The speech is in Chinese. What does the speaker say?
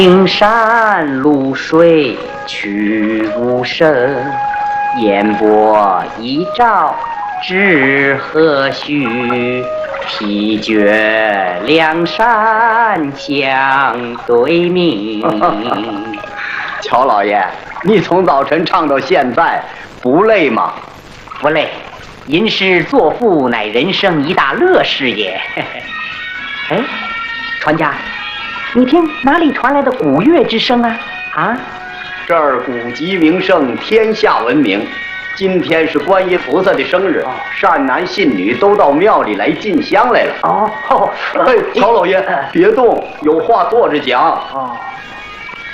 青山绿水去无声，烟波一照知何须？疲倦两山相对鸣。 乔老爷，你从早晨唱到现在，不累吗？ 不累，吟诗作赋乃人生一大乐事也。哎，船家，你听哪里传来的鼓乐之声啊？啊， 这儿古籍名胜，天下闻名。今天是观音菩萨的生日，善男信女都到庙里来进香来了。 哦， 哎，乔老爷，别动，有话坐着讲。 哦。